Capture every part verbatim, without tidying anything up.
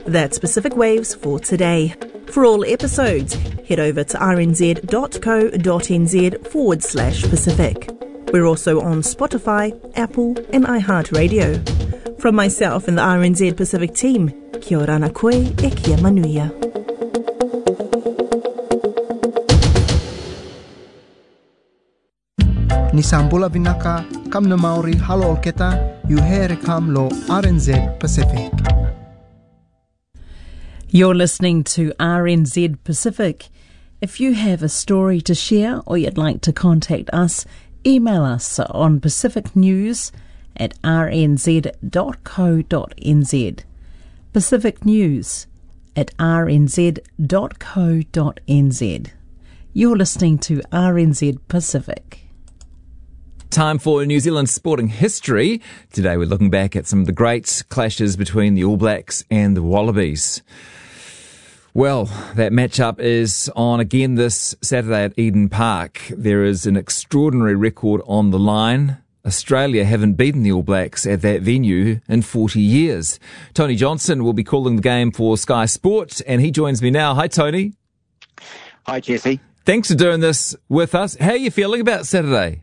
That's Pacific Waves for today. For all episodes, head over to rnz.co.nz forward slash Pacific. We're also on Spotify, Apple and iHeartRadio. From myself and the R N Z Pacific team, kia ora ana koe e kia manuia. Ni Sambula Vinaka, kam na Maori halo olketa, you here kam lo R N Z Pacific. You're listening to R N Z Pacific. If you have a story to share or you'd like to contact us, email us on pacificnews at r n z dot co dot n z. Pacific News at r n z dot co dot n z. You're listening to R N Z Pacific. Time for New Zealand sporting history. Today we're looking back at some of the great clashes between the All Blacks and the Wallabies. Well, that matchup is on again this Saturday at Eden Park. There is an extraordinary record on the line. Australia haven't beaten the All Blacks at that venue in forty years. Tony Johnson will be calling the game for Sky Sport, and he joins me now. Hi, Tony. Hi, Jesse. Thanks for doing this with us. How are you feeling about Saturday?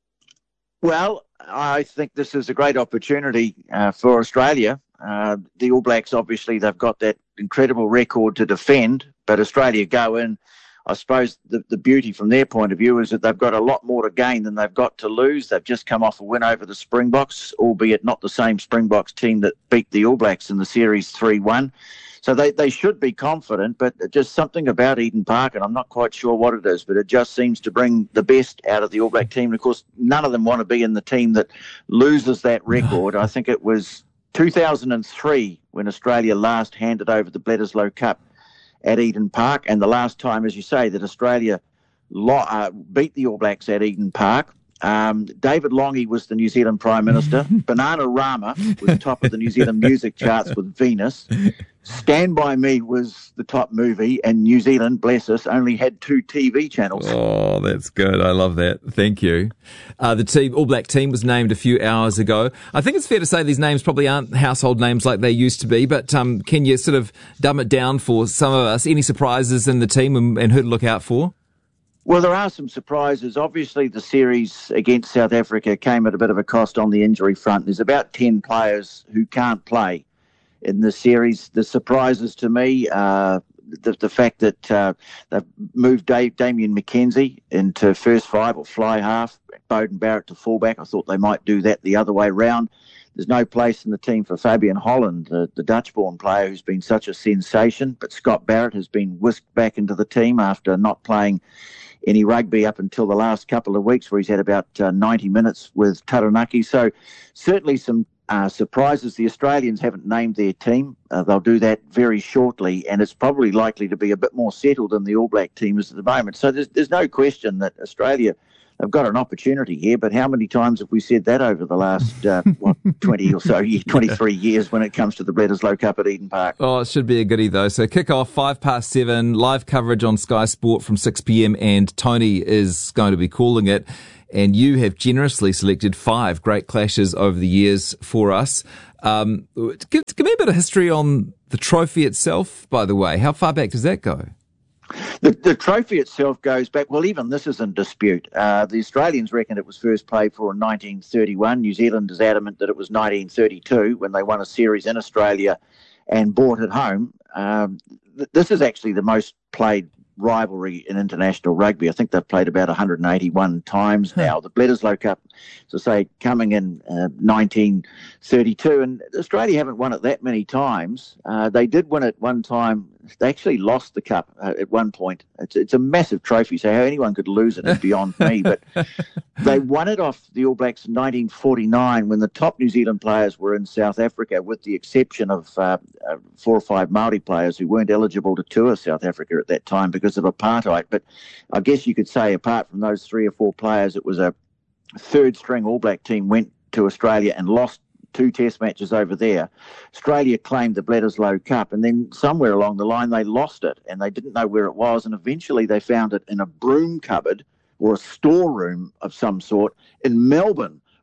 Well, I think this is a great opportunity uh, for Australia. Uh, the All Blacks, obviously, they've got that incredible record to defend, but Australia go in. I suppose the, the beauty from their point of view is that they've got a lot more to gain than they've got to lose. They've just come off a win over the Springboks, albeit not the same Springboks team that beat the All Blacks in the series three one. So they, they should be confident, but just something about Eden Park, and I'm not quite sure what it is, but it just seems to bring the best out of the All Black team. And of course, none of them want to be in the team that loses that record. I think it was two thousand three when Australia last handed over the Bledisloe Cup at Eden Park, and the last time, as you say, that Australia lo- uh, beat the All Blacks at Eden Park. Um, David Longy was the New Zealand Prime Minister. Bananarama was top of the New Zealand music charts with Venus. Stand By Me was the top movie, and New Zealand, bless us, only had two T V channels. Oh, that's good. I love that. Thank you. Uh, the team, All Black team was named a few hours ago. I think it's fair to say these names probably aren't household names like they used to be, but um, can you sort of dumb it down for some of us? Any surprises in the team and, and who to look out for? Well, there are some surprises. Obviously, the series against South Africa came at a bit of a cost on the injury front. There's about ten players who can't play in the series. The surprises to me, uh, the, the fact that uh, they've moved Dave, Damien McKenzie into first five or fly half, Beauden Barrett to fullback. I thought they might do that the other way round. There's no place in the team for Fabian Holland, the, the Dutch-born player who's been such a sensation, but Scott Barrett has been whisked back into the team after not playing any rugby up until the last couple of weeks, where he's had about uh, ninety minutes with Taranaki. So certainly some uh, surprises. The Australians haven't named their team. Uh, they'll do that very shortly, and it's probably likely to be a bit more settled than the All Black team is at the moment. So there's, there's no question that Australia have got an opportunity here, but how many times have we said that over the last, uh, what, twenty or so, twenty-three years when it comes to the Bledisloe Cup at Eden Park? Oh, it should be a goodie though. So kick off five past seven, live coverage on Sky Sport from six p.m, and Tony is going to be calling it. And you have generously selected five great clashes over the years for us. Um, give, give me a bit of history on the trophy itself, by the way. How far back does that go? The, the trophy itself goes back, well, even this is in dispute. Uh, the Australians reckon it was first played for in nineteen thirty-one. New Zealand is adamant that it was nineteen thirty-two when they won a series in Australia and brought it home. Um, th- this is actually the most played rivalry in international rugby. I think they've played about one hundred eighty-one times now. The Bledisloe Cup, so say, coming in uh, nineteen thirty-two, and Australia haven't won it that many times. Uh, they did win it one time. They actually lost the cup uh, at one point. It's, it's a massive trophy, so how anyone could lose it is beyond me. But they won it off the All Blacks in nineteen forty-nine when the top New Zealand players were in South Africa, with the exception of uh, uh, four or five Māori players who weren't eligible to tour South Africa at that time because of apartheid. But I guess you could say, apart from those three or four players, it was a third-string All Black team went to Australia and lost two test matches over there. Australia claimed the Bledisloe Cup, and then somewhere along the line they lost it, and they didn't know where it was, and eventually they found it in a broom cupboard or a storeroom of some sort in Melbourne,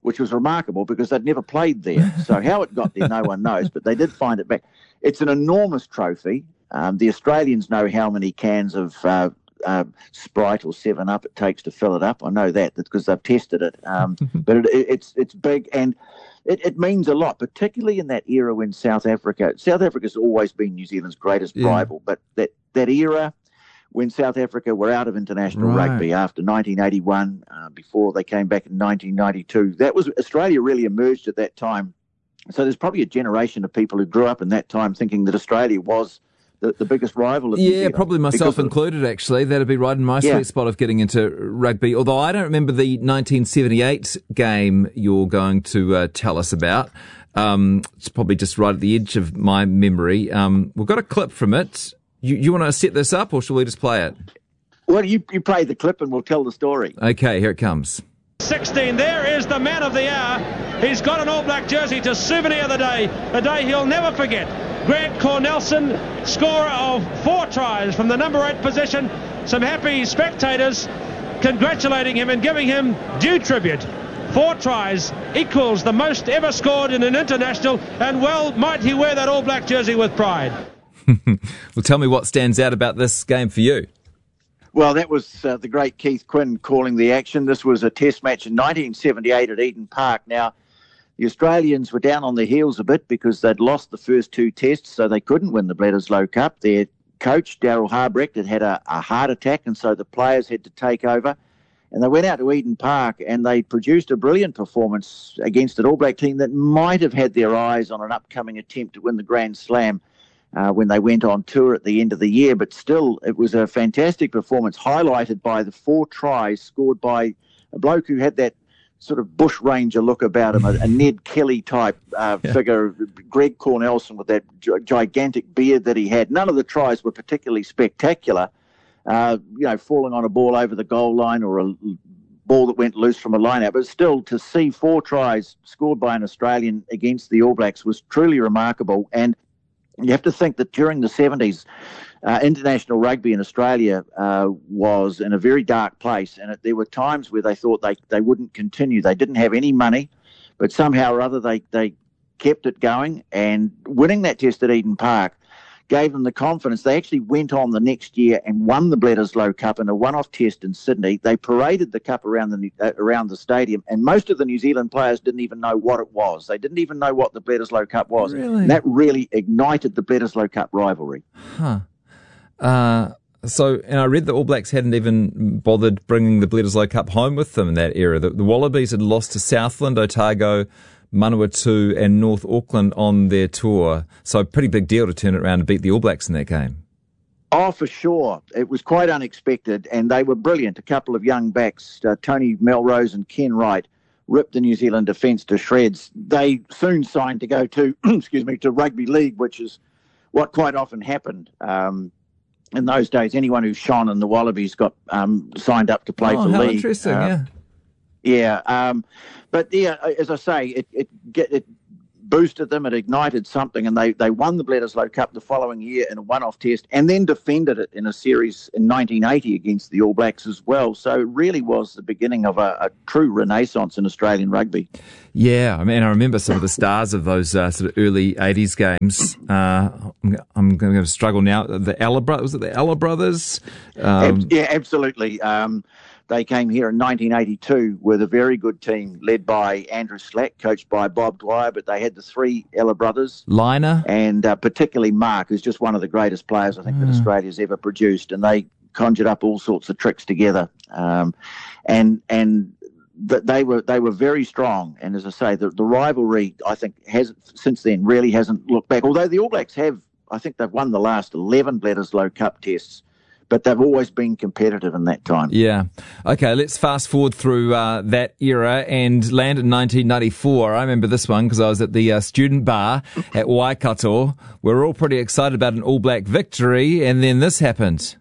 which was remarkable because they'd never played there. So how it got there, no one knows, but they did find it back. It's an enormous trophy. Um, the Australians know how many cans of uh, uh, Sprite or seven up it takes to fill it up. I know that because they've tested it. Um, but it, it, it's it's big, and it, it means a lot, particularly in that era when South Africa... South Africa's always been New Zealand's greatest yeah. rival, but that, that era when South Africa were out of international right. rugby after nineteen eighty-one, uh, before they came back in nineteen ninety-two, that was Australia really emerged at that time. So there's probably a generation of people who grew up in that time thinking that Australia was the, the biggest rival of New Yeah, Zealand. probably myself included, actually. That'd be right in my yeah. sweet spot of getting into rugby. Although I don't remember the nineteen seventy-eight game you're going to uh, tell us about. Um, it's probably just right at the edge of my memory. Um, we've got a clip from it. You, you want to set this up, or shall we just play it? Well, you, you play the clip and we'll tell the story. Okay, here it comes. sixteen, there is the man of the hour. He's got an All Black jersey to souvenir the day, the day he'll never forget. Grant Cornelsen, scorer of four tries from the number eight position. Some happy spectators congratulating him and giving him due tribute. Four tries equals the most ever scored in an international, and well might he wear that All Black jersey with pride. Well, tell me what stands out about this game for you. Well, that was uh, the great Keith Quinn calling the action. This was a test match in nineteen seventy-eight at Eden Park. Now, the Australians were down on their heels a bit because they'd lost the first two tests, so they couldn't win the Bledisloe Cup. Their coach, Darryl Harbrecht, had had a, a heart attack, and so the players had to take over. And they went out to Eden Park and they produced a brilliant performance against an All Black team that might have had their eyes on an upcoming attempt to win the Grand Slam uh, when they went on tour at the end of the year. But still, it was a fantastic performance, highlighted by the four tries scored by a bloke who had that sort of bush ranger look about him, a, a Ned Kelly type uh, yeah. figure, Greg Cornelsen, with that g- gigantic beard that he had. None of the tries were particularly spectacular, uh, you know, falling on a ball over the goal line or a ball that went loose from a line-out. But still, to see four tries scored by an Australian against the All Blacks was truly remarkable. And you have to think that during the seventies, uh, international rugby in Australia uh, was in a very dark place, and it, there were times where they thought they, they wouldn't continue. They didn't have any money, but somehow or other they, they kept it going, and winning that test at Eden Park gave them the confidence. They actually went on the next year and won the Bledisloe Cup in a one-off test in Sydney. They paraded the cup around the uh, around the stadium, and most of the New Zealand players didn't even know what it was. They didn't even know what the Bledisloe Cup was. Really? And that really ignited the Bledisloe Cup rivalry. Huh. Uh, so, and I read the All Blacks hadn't even bothered bringing the Bledisloe Cup home with them in that era. The, the Wallabies had lost to Southland, Otago, Manawatu and North Auckland on their tour. So pretty big deal to turn it around and beat the All Blacks in that game. Oh, for sure. It was quite unexpected, and they were brilliant. A couple of young backs, uh, Tony Melrose and Ken Wright, ripped the New Zealand defence to shreds. They soon signed to go to, excuse me, to rugby league, which is what quite often happened. Um, in those days, anyone who shone in the Wallabies got um, signed up to play oh, for how league. Interesting, uh, yeah. Yeah, um, but yeah, as I say, it it, get, it boosted them, it ignited something, and they, they won the Bledisloe Cup the following year in a one-off test, and then defended it in a series in nineteen eighty against the All Blacks as well. So it really was the beginning of a, a true renaissance in Australian rugby. Yeah, I mean, I remember some of the stars of those uh, sort of early eighties games. Uh, I'm, I'm going to struggle now. The Ella brothers, was it the Ella brothers? Um, Ab- yeah, absolutely. Um, They came here in nineteen eighty-two with a very good team led by Andrew Slack, coached by Bob Dwyer, but they had the three Ella brothers. Liner. And uh, particularly Mark, who's just one of the greatest players I think mm. that Australia's ever produced. And they conjured up all sorts of tricks together. Um, and and th- they were they were very strong. And as I say, the, the rivalry, I think, has since then really hasn't looked back. Although the All Blacks have, I think they've won the last eleven Bledisloe Cup tests, but they've always been competitive in that time. Yeah. Okay, let's fast forward through uh, that era and land in nineteen ninety-four. I remember this one because I was at the uh, student bar at Waikato. We were all pretty excited about an All Black victory, and then this happened.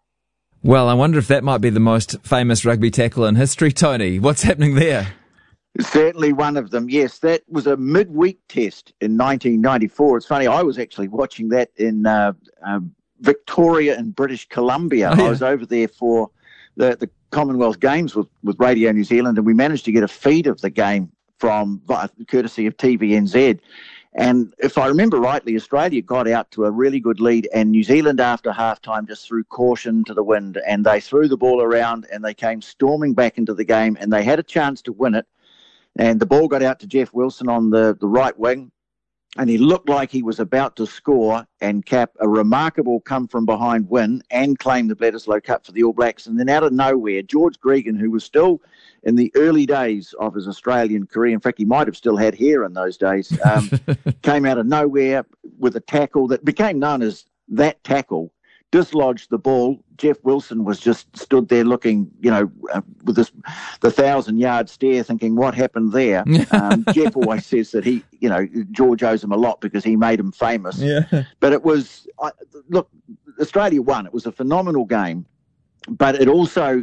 Well, I wonder if that might be the most famous rugby tackle in history, Tony. What's happening there? Certainly one of them, yes. That was a midweek test in nineteen ninety-four. It's funny, I was actually watching that in uh, uh, Victoria in British Columbia. Oh, yeah. I was over there for the, the Commonwealth Games with, with Radio New Zealand, and we managed to get a feed of the game from courtesy of T V N Z. And if I remember rightly, Australia got out to a really good lead, and New Zealand after halftime just threw caution to the wind, and they threw the ball around and they came storming back into the game, and they had a chance to win it. And the ball got out to Jeff Wilson on the, the right wing, and he looked like he was about to score and cap a remarkable come-from-behind win and claim the Bledisloe Cup for the All Blacks. And then out of nowhere, George Gregan, who was still in the early days of his Australian career, in fact, he might have still had hair in those days, um, came out of nowhere with a tackle that became known as that tackle, dislodged the ball. Jeff Wilson was just stood there looking, you know, uh, with this the thousand-yard stare, thinking, what happened there? um, Jeff always says that he, you know, George owes him a lot because he made him famous. Yeah. But it was, I, look, Australia won. It was a phenomenal game, but it also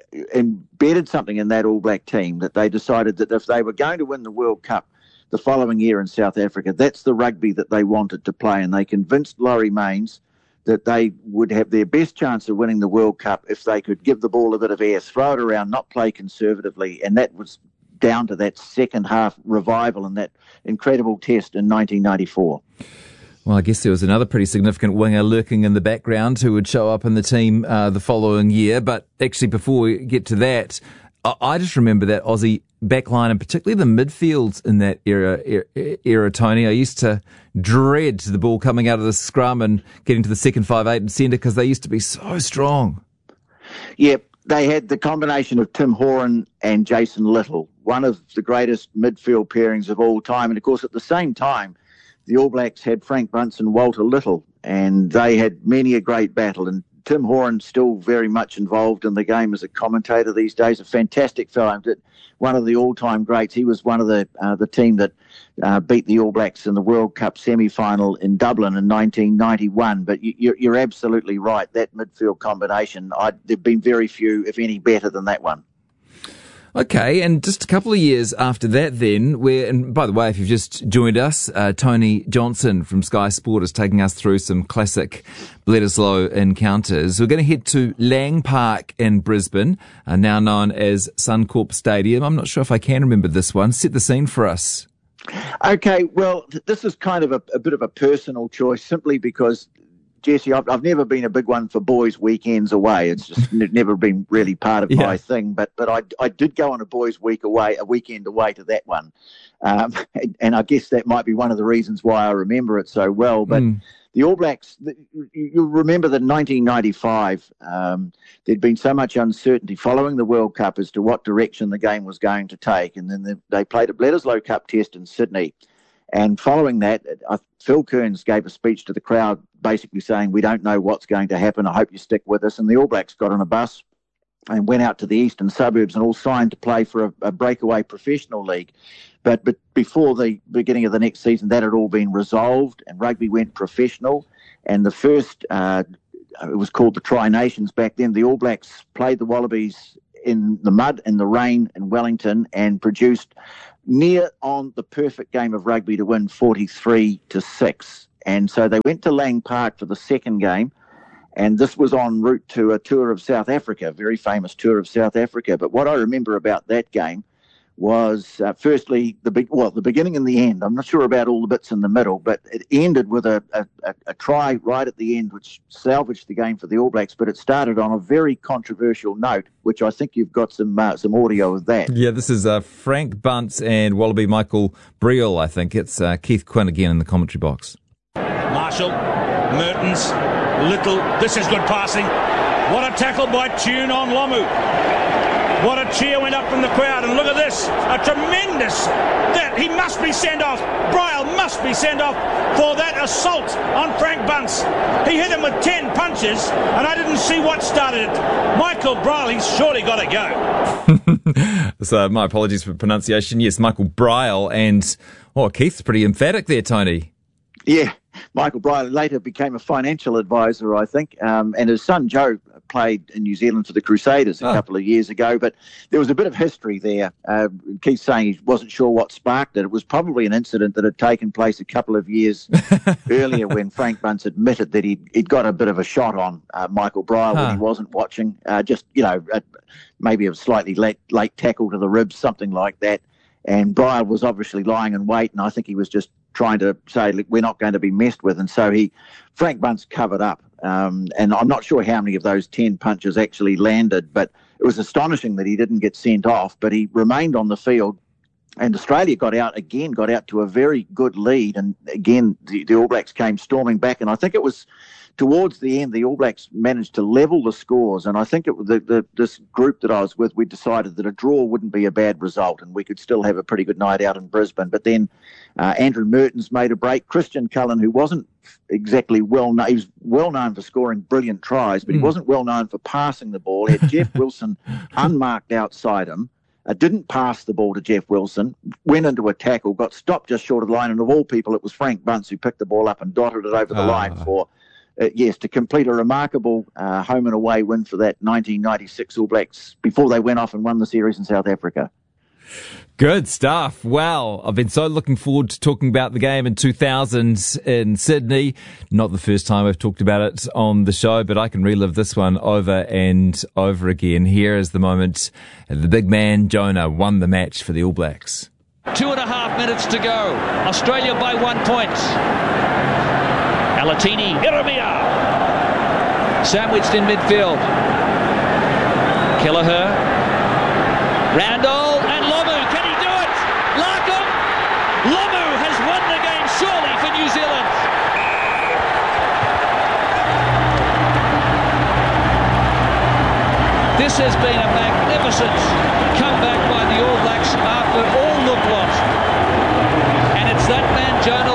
embedded something in that All Black team that they decided that if they were going to win the World Cup the following year in South Africa, that's the rugby that they wanted to play. And they convinced Laurie Mains that they would have their best chance of winning the World Cup if they could give the ball a bit of air, throw it around, not play conservatively. And that was down to that second half revival and that incredible test in nineteen ninety-four. Well, I guess there was another pretty significant winger lurking in the background who would show up in the team uh, the following year. But actually, before we get to that, I, I just remember that Aussie backline, and particularly the midfields in that era, era, era, Tony. I used to dread the ball coming out of the scrum and getting to the second five eight and centre because they used to be so strong. Yep, they had the combination of Tim Horan and Jason Little, one of the greatest midfield pairings of all time. And, of course, at the same time, the All Blacks had Frank Bunce and Walter Little, and they had many a great battle. And Tim Horan still very much involved in the game as a commentator these days, a fantastic fellow, one of the all-time greats. He was one of the uh, the team that uh, beat the All Blacks in the World Cup semi-final in Dublin in nineteen ninety-one. But you, you're, you're absolutely right, that midfield combination, I, there have been very few, if any, better than that one. Okay, and just a couple of years after that then, where, and by the way, if you've just joined us, uh, Tony Johnson from Sky Sport is taking us through some classic Bledisloe encounters. We're going to head to Lang Park in Brisbane, uh, now known as Suncorp Stadium. I'm not sure if I can remember this one. Set the scene for us. Okay, well, th- this is kind of a, a bit of a personal choice, simply because Jesse, I've, I've never been a big one for boys' weekends away. It's just n- never been really part of yeah. my thing. But but I, I did go on a boys' week away, a weekend away to that one, um, and, and I guess that might be one of the reasons why I remember it so well. But mm. the All Blacks, the, you, you remember that in nineteen ninety-five, um, there'd been so much uncertainty following the World Cup as to what direction the game was going to take, and then they, they played a Bledisloe Cup test in Sydney. And following that, uh, Phil Kearns gave a speech to the crowd basically saying, we don't know what's going to happen. I hope you stick with us. And the All Blacks got on a bus and went out to the eastern suburbs and all signed to play for a, a breakaway professional league. But, but before the beginning of the next season, that had all been resolved and rugby went professional. And the first, uh, it was called the Tri-Nations back then, the All Blacks played the Wallabies in the mud and the rain in Wellington and produced near on the perfect game of rugby to win forty-three to six. And so they went to Lang Park for the second game, and this was en route to a tour of South Africa, a very famous tour of South Africa. But what I remember about that game was, uh, firstly, the big, well, the beginning and the end. I'm not sure about all the bits in the middle, but it ended with a, a, a try right at the end, which salvaged the game for the All Blacks. But it started on a very controversial note, which I think you've got some uh, some audio of that. Yeah, this is uh, Frank Bunce and Wallaby Michael Briel, I think. It's uh, Keith Quinn again in the commentary box. Marshall, Mertens, Little. This is good passing. What a tackle by Tune on Lomu. What a cheer went up from the crowd, and look at this, a tremendous, that he must be sent off, Brial must be sent off for that assault on Frank Bunce. He hit him with ten punches, and I didn't see what started it. Michael Brial, he's surely got to go. So my apologies for pronunciation. Yes, Michael Brial, and, oh, Keith's pretty emphatic there, Tony. Yeah, Michael Brial later became a financial advisor, I think, um, and his son Joe played in New Zealand for the Crusaders a oh. couple of years ago, but there was a bit of history there. Uh, Keith's saying he wasn't sure what sparked it. It was probably an incident that had taken place a couple of years earlier when Frank Bunce admitted that he'd, he'd got a bit of a shot on uh, Michael Breyer huh. when he wasn't watching. Uh, just, you know, uh, maybe a slightly late, late tackle to the ribs, something like that. And Breyer was obviously lying in wait, and I think he was just trying to say, look, we're not going to be messed with. And so he, Frank Bunce covered up. Um, and I'm not sure how many of those ten punches actually landed, but it was astonishing that he didn't get sent off. But he remained on the field, and Australia got out again, got out to a very good lead. And again, the, the All Blacks came storming back. And I think it was towards the end, the All Blacks managed to level the scores. And I think it was the, the, this group that I was with, we decided that a draw wouldn't be a bad result and we could still have a pretty good night out in Brisbane. But then uh, Andrew Mertens made a break. Christian Cullen, who wasn't exactly well known, he was well known for scoring brilliant tries, but mm. he wasn't well known for passing the ball. He had Jeff Wilson unmarked outside him. Uh, didn't pass the ball to Jeff Wilson, went into a tackle, got stopped just short of the line, and of all people, it was Frank Bunce who picked the ball up and dotted it over the oh. line for, uh, yes, to complete a remarkable uh, home and away win for that nineteen ninety-six All Blacks before they went off and won the series in South Africa. Good stuff. Wow. I've been so looking forward to talking about the game in two thousand in Sydney. Not the first time I've talked about it on the show, but I can relive this one over and over again. Here is the moment the big man, Jonah, won the match for the All Blacks. Two and a half minutes to go. Australia by one point. Alatini, Ieremia. Sandwiched in midfield. Kelleher. Randall and Lomu. Can he do it? Larkham. Lomu has won the game surely for New Zealand. This has been a magnificent comeback by the All Blacks after all look lost. And it's that man, Jonah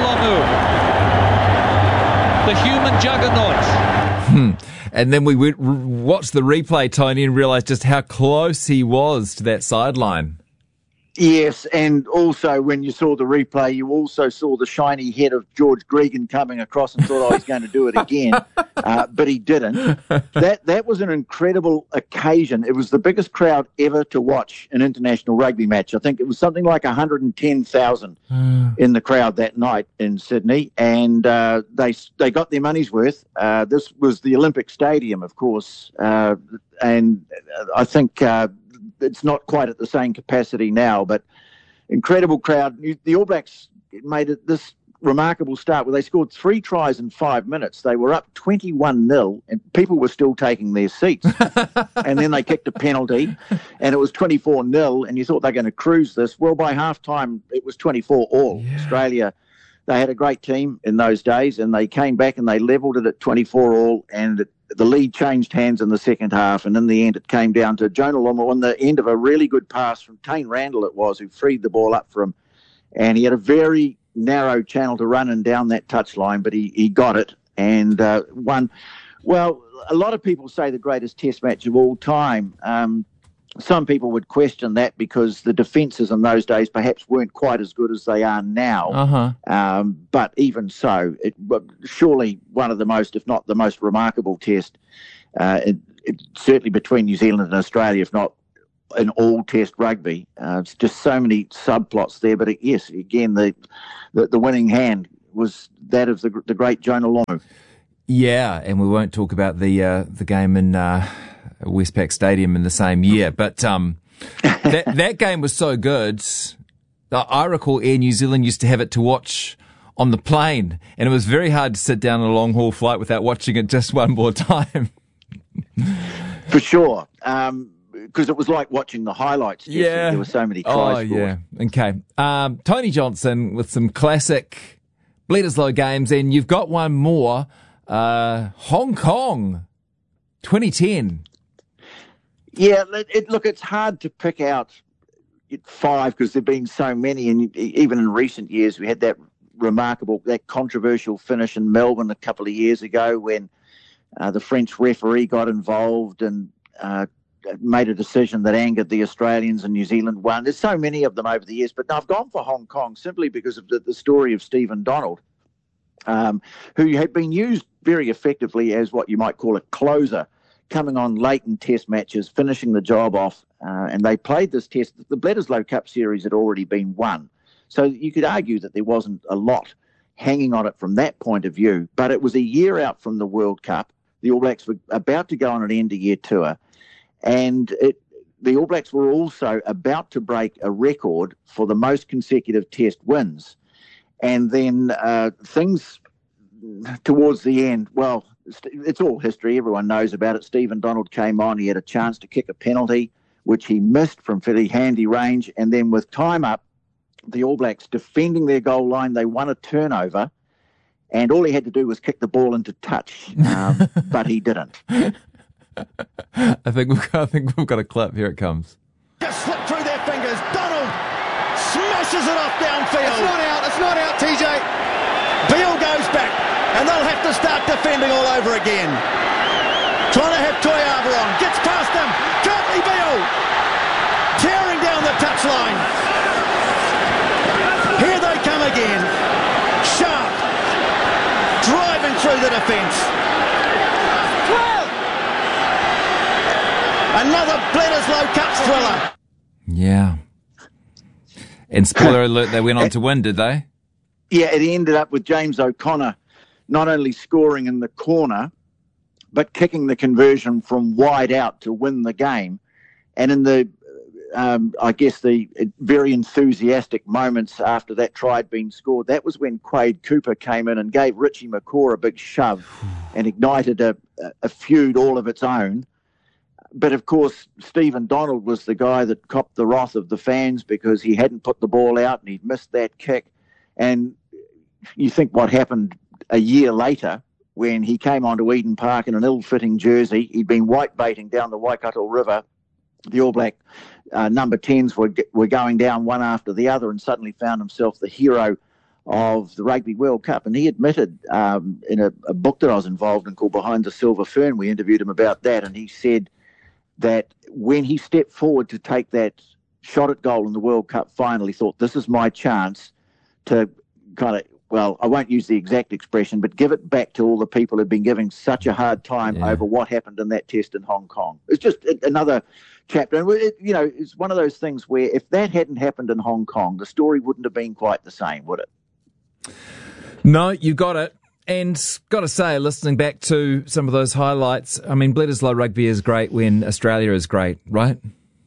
Lomu, the human juggernaut. Hmm. And then we went, watched the replay, Tony, and realised just how close he was to that sideline. Yes, and also when you saw the replay, you also saw the shiny head of George Gregan coming across and thought, oh, he's going to do it again. uh, but he didn't. That that was an incredible occasion. It was the biggest crowd ever to watch an international rugby match. I think it was something like one hundred ten thousand in the crowd that night in Sydney, and uh, they they got their money's worth. Uh, this was the Olympic Stadium, of course, uh, and I think... Uh, it's not quite at the same capacity now, but incredible crowd. The All Blacks made it this remarkable start where they scored three tries in five minutes. They were up twenty-one nil and people were still taking their seats. And then they kicked a penalty and it was twenty-four nil and you thought they're going to cruise this. Well, by half-time, it was twenty-four all. Yeah. Australia, they had a great team in those days and they came back and they levelled it at twenty-four all and it, the lead changed hands in the second half, and in the end it came down to Jonah Lomu on the end of a really good pass from Tane Randall it was, who freed the ball up for him. And he had a very narrow channel to run and down that touchline, but he, he got it and uh, won. Well, a lot of people say the greatest test match of all time. Um, some people would question that because the defences in those days perhaps weren't quite as good as they are now. Uh-huh. Um, but even so, it surely one of the most, if not the most remarkable test, uh, it, it, certainly between New Zealand and Australia, if not in all test rugby. Uh, it's just so many subplots there. But it, yes, again, the, the the winning hand was that of the the great Jonah Lomu. Yeah, and we won't talk about the uh, the game in uh, Westpac Stadium in the same year, but um, that that game was so good. I recall Air New Zealand used to have it to watch on the plane, and it was very hard to sit down on a long haul flight without watching it just one more time. For sure, um, because it was like watching the highlights. Jesse. Yeah, there were so many tries. Oh yeah, okay. Um, Tony Johnson with some classic Bledisloe games, and you've got one more. Uh, Hong Kong, twenty ten. Yeah, it, it, look, it's hard to pick out five because there've been so many, and even in recent years we had that remarkable, that controversial finish in Melbourne a couple of years ago when uh, the French referee got involved and uh, made a decision that angered the Australians, and New Zealand won. There's so many of them over the years, but I've gone for Hong Kong simply because of the, the story of Stephen Donald. Um, who had been used very effectively as what you might call a closer coming on late in test matches, finishing the job off, uh, and they played this test. The Bledisloe Cup series had already been won. So you could argue that there wasn't a lot hanging on it from that point of view, but it was a year out from the World Cup. The All Blacks were about to go on an end-of-year tour, and it, the All Blacks were also about to break a record for the most consecutive test wins. And then uh, things towards the end, well, it's all history. Everyone knows about it. Stephen Donald came on. He had a chance to kick a penalty, which he missed from fairly handy range. And then with time up, the All Blacks defending their goal line, they won a turnover. And all he had to do was kick the ball into touch, um, but he didn't. I think we've got, I think we've got a clip. Here it comes. Just slipped through their fingers. Donald smashes it off downfield. It's not out. It's not out, T J. Beale goes back, and they'll have to start defending all over again. Trying to have Toyava on. Gets past him. Courtney Beale tearing down the touchline. Here they come again. Sharp driving through the defence. Another Bledisloe Cup thriller. Yeah. And spoiler alert, they went on to win, did they? Yeah, it ended up with James O'Connor not only scoring in the corner, but kicking the conversion from wide out to win the game. And in the, um, I guess, the very enthusiastic moments after that try had been scored, that was when Quade Cooper came in and gave Richie McCaw a big shove and ignited a, a feud all of its own. But, of course, Stephen Donald was the guy that copped the wrath of the fans because he hadn't put the ball out and he'd missed that kick. And you think what happened a year later when he came onto Eden Park in an ill-fitting jersey. He'd been white-baiting down the Waikato River. The All Black uh, number tens were, were going down one after the other and suddenly found himself the hero of the Rugby World Cup. And he admitted um, in a, a book that I was involved in called Behind the Silver Fern, we interviewed him about that, and he said that when he stepped forward to take that shot at goal in the World Cup final, he thought, this is my chance to kind of, well, I won't use the exact expression, but give it back to all the people who've been giving such a hard time yeah. over what happened in that test in Hong Kong. It's just another chapter. And, it, you know, it's one of those things where if that hadn't happened in Hong Kong, the story wouldn't have been quite the same, would it? No, you got it. And got to say, listening back to some of those highlights, I mean, Bledisloe rugby is great when Australia is great, right?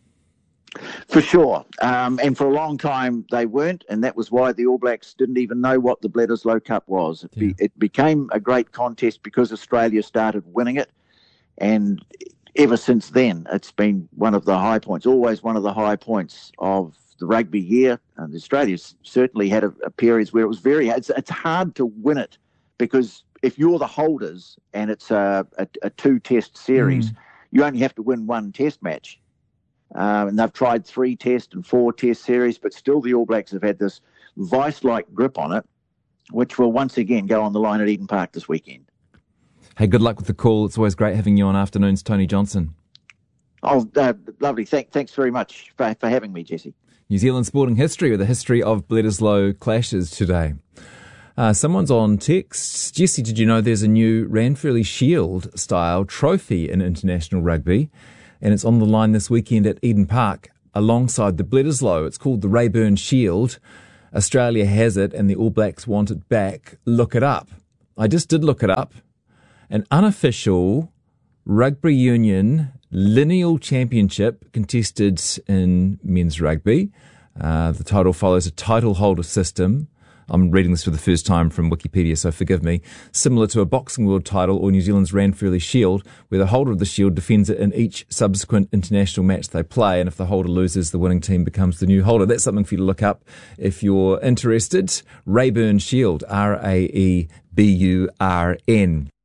For sure. Um, and for a long time they weren't, and that was why the All Blacks didn't even know what the Bledisloe Cup was. It, yeah. be, it became a great contest because Australia started winning it, and ever since then it's been one of the high points, always one of the high points of the rugby year. And Australia's certainly had a, a periods where it was very, it's, it's hard to win it, because if you're the holders and it's a, a, a two-test series, mm. you only have to win one test match. Um, and they've tried three test and four test series, but still the All Blacks have had this vice-like grip on it, which will once again go on the line at Eden Park this weekend. Hey, good luck with the call. It's always great having you on Afternoons, Tony Johnson. Oh, uh, lovely. Thank, thanks very much for, for having me, Jesse. New Zealand sporting history with a history of Bledisloe clashes today. Uh, someone's on text. Jesse, did you know there's a new Ranfurly Shield style trophy in international rugby? And it's on the line this weekend at Eden Park alongside the Bledisloe. It's called the Rayburn Shield. Australia has it and the All Blacks want it back. Look it up. I just did look it up. An unofficial rugby union lineal championship contested in men's rugby. Uh, the title follows a title holder system. I'm reading this for the first time from Wikipedia, so forgive me. Similar to a Boxing World title or New Zealand's Ranfurly Shield, where the holder of the shield defends it in each subsequent international match they play, and if the holder loses, the winning team becomes the new holder. That's something for you to look up if you're interested. Rayburn Shield, R A E B U R N.